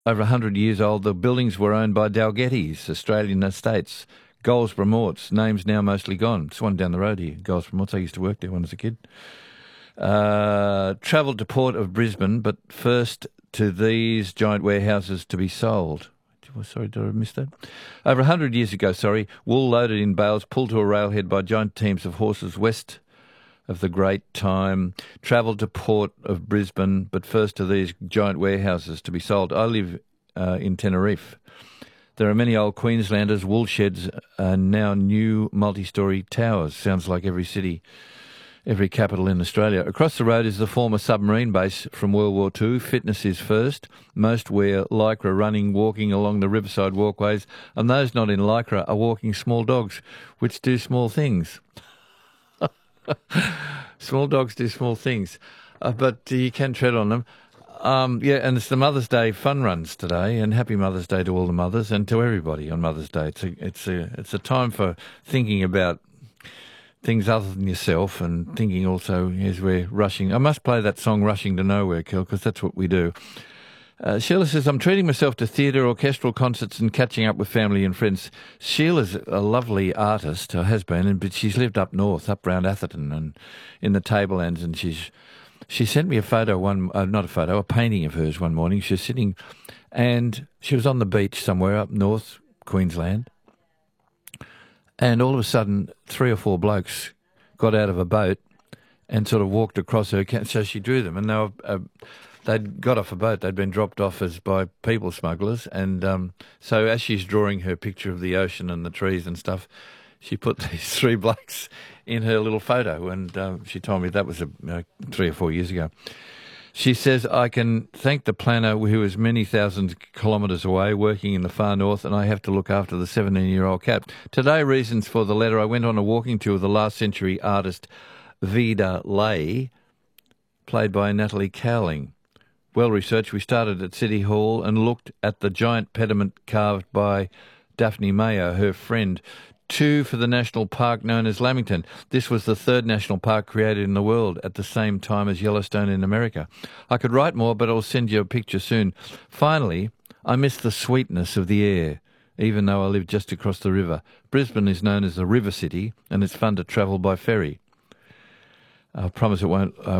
over 100 years old. The buildings were owned by Dalgettys, Australian Estates. Goldsborough Morts, name's now mostly gone. It's one down the road here, Goldsborough Morts. I used to work there when I was a kid. Travelled to Port of Brisbane, but first to these giant warehouses to be sold. Sorry, did I miss that? Over 100 years ago, wool loaded in bales pulled to a railhead by giant teams of horses west of the Great Time. Travelled to Port of Brisbane, but first to these giant warehouses to be sold. I live in Tenerife. There are many old Queenslanders, wool sheds, and now new multi-storey towers. Sounds like every city, every capital in Australia. Across the road is the former submarine base from World War II. Fitness is first. Most wear lycra, running, walking along the riverside walkways, and those not in lycra are walking small dogs, which do small things. Small dogs do small things, but you can tread on them. And it's the Mother's Day fun runs today, and happy Mother's Day to all the mothers and to everybody on Mother's Day. It's a time for thinking about things other than yourself, and thinking also as we're rushing. I must play that song "Rushing to Nowhere," Kel, because that's what we do. Sheila says, I'm treating myself to theatre, orchestral concerts and catching up with family and friends. Sheila's a lovely artist, or has been, but she's lived up north, up round Atherton and in the Tablelands, and she sent me a photo, a painting of hers one morning. She was sitting, and she was on the beach somewhere up north, Queensland, and all of a sudden 3 or 4 blokes got out of a boat and sort of walked across her, so she drew them, and they were... They'd got off a boat. They'd been dropped off by people smugglers. And so as she's drawing her picture of the ocean and the trees and stuff, she put these 3 blokes in her little photo. And she told me that was 3 or 4 years ago. She says, I can thank the planner who is many thousands kilometres away working in the far north, and I have to look after the 17-year-old cat. Today, reasons for the letter. I went on a walking tour with the last century artist Vida Lay, played by Natalie Cowling. Well researched, we started at City Hall and looked at the giant pediment carved by Daphne Mayo, her friend. 2 for the national park known as Lamington. This was the 3rd national park created in the world at the same time as Yellowstone in America. I could write more, but I'll send you a picture soon. Finally, I miss the sweetness of the air, even though I live just across the river. Brisbane is known as the River City, and it's fun to travel by ferry. I promise it won't